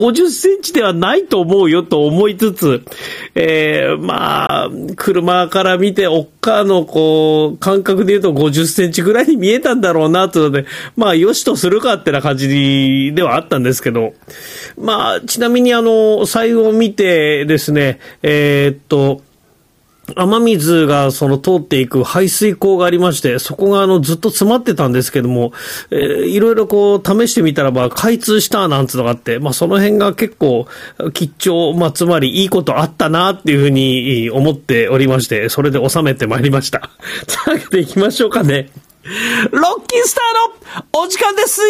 50センチではないと思うよと思いつつ、まあ、車から見て、おっかのこう、感覚で言うと50センチぐらいに見えたんだろうな、というので、まあ、よしとするかってな感じではあったんですけど、まあ、ちなみに最後を見てですね、雨水が通っていく排水溝がありまして、そこがずっと詰まってたんですけども、いろいろこう試してみたらば開通したなんつうのがあって、まあその辺が結構吉兆、まあつまりいいことあったなっていうふうに思っておりまして、それで収めてまいりました。というわけで行きましょうかね。ロッキンスターのお時間ですよ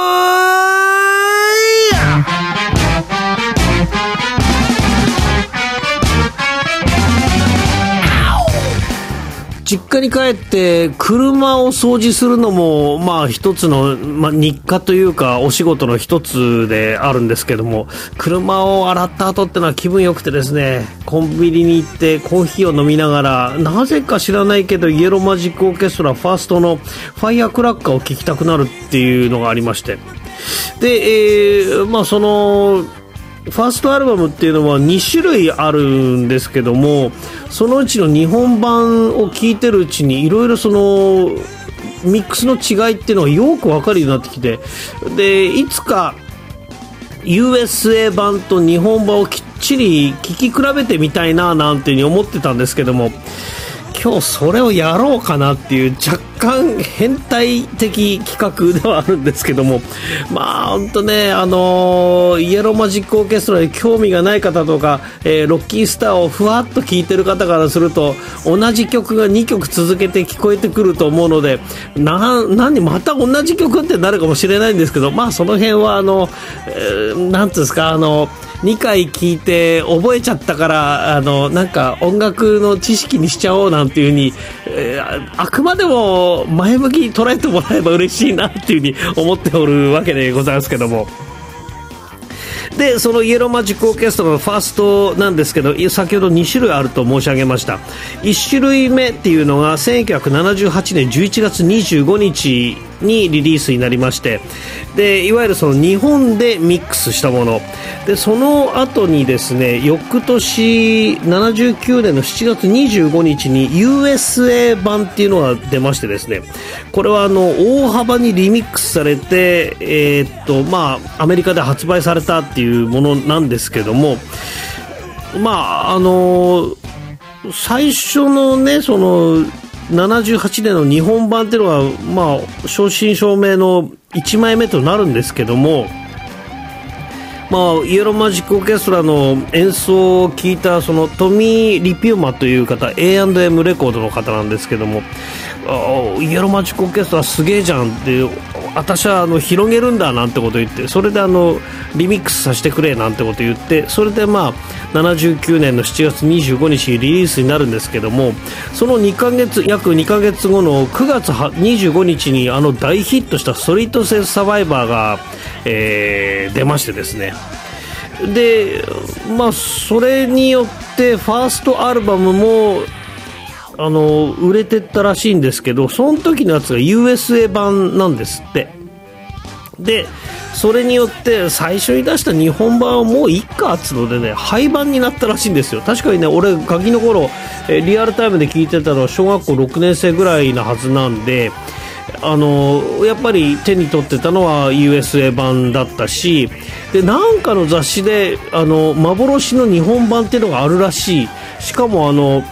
実家に帰って車を掃除するのもまあ一つの、まあ、日課というかお仕事の一つであるんですけども、車を洗った後ってのは気分良くてですね、コンビニに行ってコーヒーを飲みながら、なぜか知らないけどイエローマジックオーケストラファーストのファイヤークラッカーを聴きたくなるっていうのがありまして、で、まあそのファーストアルバムっていうのは2種類あるんですけども、そのうちの日本版を聴いてるうちにいろいろそのミックスの違いっていうのがよく分かるようになってきて、でいつか USA 版と日本版をきっちり聴き比べてみたいななんていうふうに思ってたんですけども、今日それをやろうかなっていう若干変態的企画ではあるんですけども、まあ本当ね、イエローマジックオーケストラに興味がない方とか、ロッキースターをふわっと聴いてる方からすると、同じ曲が2曲続けて聞こえてくると思うので、何また同じ曲ってなるかもしれないんですけど、まあその辺はなんていうんですか、2回聞いて覚えちゃったからなんか音楽の知識にしちゃおうなんていう風に、あくまでも前向きに捉えてもらえば嬉しいなっていう風に思っておるわけでございますけども、でそのイエローマジックオーケストラのファーストなんですけど、先ほど2種類あると申し上げました。1種類目っていうのが1978年11月25日にリリースになりまして、でいわゆるその日本でミックスしたもので、その後にですね、翌年79年の7月25日に USA 版っていうのが出ましてですね、これは大幅にリミックスされて、まあアメリカで発売されたっていうものなんですけども、まあ最初のね、その78年の日本版っていうのはまあ正真正銘の1枚目となるんですけども、まあイエローマジックオーケストラの演奏を聞いたそのトミー・リピューマという方、 A&M レコードの方なんですけども、イエローマジックオーケストラすげえじゃんって、私は広げるんだなんてこと言って、それでリミックスさせてくれなんてこと言って、それでまあ79年の7月25日にリリースになるんですけども、その約2ヶ月後の9月25日に大ヒットしたストリートセールサバイバーが、出ましてですね、でまあそれによってファーストアルバムも売れてったらしいんですけど、その時のやつが USA 版なんですって。でそれによって最初に出した日本版はもういっかっつうのでね、廃盤になったらしいんですよ。確かにね、俺ガキの頃、リアルタイムで聞いてたのは小学校6年生ぐらいなはずなんで、やっぱり手に取ってたのは USA 版だったし、でなんかの雑誌で幻の日本版っていうのがあるらしい。しかも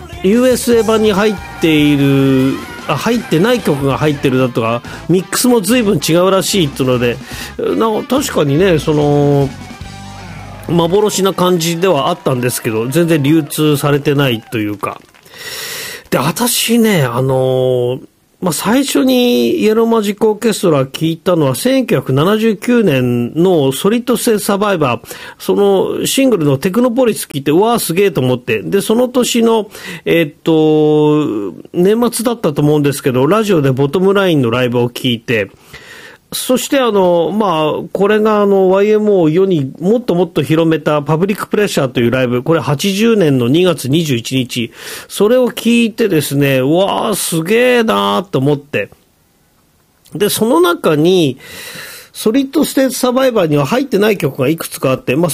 USA 版に入ってない曲が入ってるだとか、ミックスも随分違うらしいっていうので、確かにね、その幻な感じではあったんですけど、全然流通されてないというか。で私ね、まあ、最初にイエローマジックオーケストラ聞いたのは1979年のソリッドセイサバイバー、そのシングルのテクノポリス聞いて、うわーすげーと思って、でその年の年末だったと思うんですけど、ラジオでボトムラインのライブを聞いて、そしてまあこれがYMO を世にもっともっと広めたパブリックプレッシャーというライブ、これ80年の2月21日、それを聞いてですね、うわーすげーなーと思って、でその中にソリッドステートサバイバーには入ってない曲がいくつかあって、まあ